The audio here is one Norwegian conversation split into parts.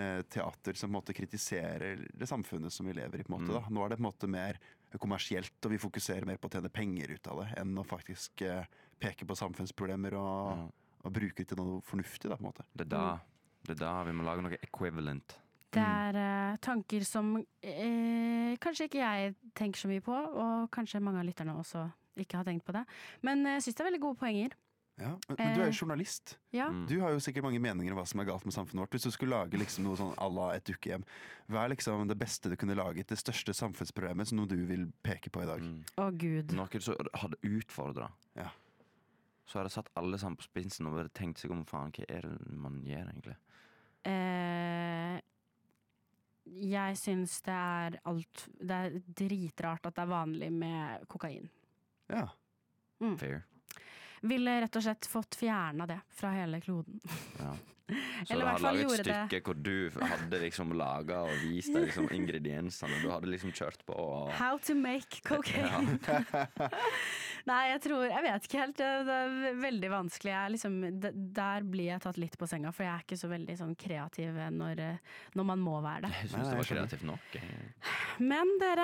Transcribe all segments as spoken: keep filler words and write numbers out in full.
eh, teater som på en måte kritiserer det samfunnet som vi lever i. På en måte, da. Nå er det på en måte mer kommersielt, og vi fokuserer mer på å tjene penger ut av det, enn å faktisk eh, peke på samfunnsproblemer og, ja. og bruke det til noe fornuftig. Da, på en måte. Det er da, det er da vi må lage noe equivalent. Det er uh, tanker som uh, kanskje ikke jeg tenker så mye på, og kanskje mange av lytterne også ikke har tenkt på det. Men jeg synes det er veldig gode poenger. Ja, men, men du er jo journalist. Ja. Du har jo sikkert mange meninger om hva som er galt med samfunnet vårt. Hvis du skulle lage liksom noe sånn à la et dukkehjem, hva er liksom det beste du kunne laget, det største samfunnsproblemet som noe du vil peke på i dag? Å mm. oh, Gud. Noe som hadde utfordret. Ja. Så hadde satt alle sammen på spinsen og hadde tenkt seg om, faen, hva er det man gjør egentlig? Eh, jeg synes det er alt, det er dritrart at det er vanlig med kokain. Ja. Mm. Fair. Ville rett og slett fått fjernet det fra hele kloden. Ja. Så Eller du hadde laget et stykke det. hvor du hadde liksom laget og vist deg liksom ingrediensene. Du hadde liksom kjørt på og... How to make cocaine. Ja. Nei, jeg tror, jeg vet ikke helt, det, det er veldig vanskelig. Jeg liksom, det, der blir jeg tatt litt på senga, for jeg er ikke så veldig sånn kreativ når, når man må være det. Jeg synes det var kreativt nok. Men dere...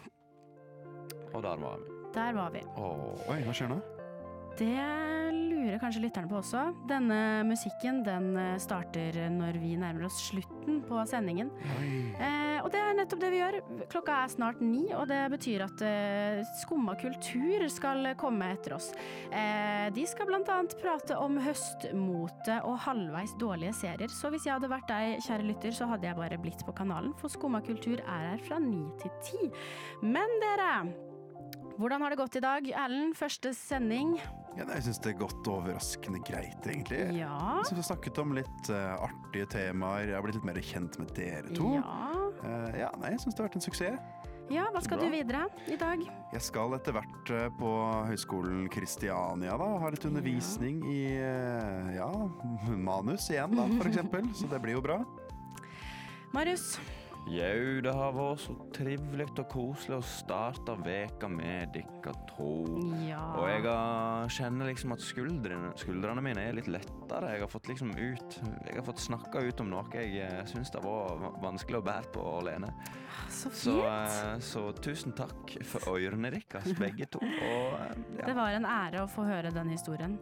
Og der var vi. Der var vi. Oh. Oi, hva skjer nå? Det lurer kanskje lytterne på også. Denne musikken, den starter når vi nærmer oss slutten på sendingen. Eh, og det er nettopp det vi gjør. Klokka er snart ni, og det betyr at eh, Skumma kultur skal komme etter oss. Eh, de skal blant annet prate om høstmote og halvveis dårlige serier. Så hvis jeg hadde vært deg, kjære lytter, så hadde jeg bare blitt på kanalen, for Skumma kultur er her fra ni til ti. Men dere... Hvordan har det gått i dag, Erlend? Første sending? Ja, nei, jeg synes det er gått overraskende greit, egentlig. Ja. Jeg synes vi har snakket om litt uh, artige temaer. Jeg har blitt litt mer kjent med dere to. Ja. Uh, ja, nei, jeg synes det har vært en suksess. Ja, hva skal Bra. du videre i dag? Jeg skal etter hvert uh, på Høgskolen Kristiania, da. Ha litt undervisning ja. i, uh, ja, manus igjen, da, for eksempel. Så det blir jo bra. Marius? Jo, det har vært så trivelig og koselig å starte veka med dere to. Ja. Og jeg har, kjenner liksom at skuldrene, skuldrene mine er litt lettere. Jeg har fått liksom ut, jeg har fått snakket ut om noe jeg synes det var vanskelig å bære på alene. Så fint. Så, så tusen takk for ørene deres, begge to. Og, ja. Det var en ære å få høre den historien.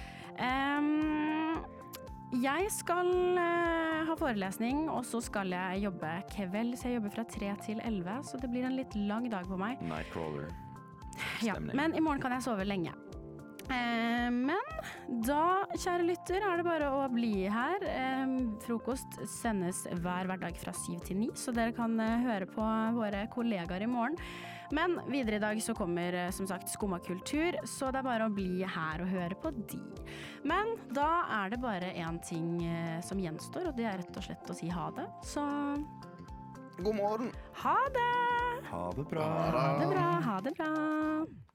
Um, Jeg skal uh, ha forelesning, og så skal jeg jobbe kveld, så jeg jobber fra tre til elleve, så det blir en litt lang dag på meg. Nightcrawler. Ja, men i morgen kan jeg sove lenge. Eh, men da, kjære lytter, er det bare å bli her. Eh, frokost sendes hver hverdag fra syv til ni, så dere kan eh, høre på våre kollegaer i morgen. Men videre i dag så kommer eh, som sagt Skumma kultur, så det er bare å bli her og høre på de. Men da er det bare en ting eh, som gjenstår, og det er rett og slett å si ha det. Så god morgen. Ha det! Ha det bra. Ha det bra, ha det bra.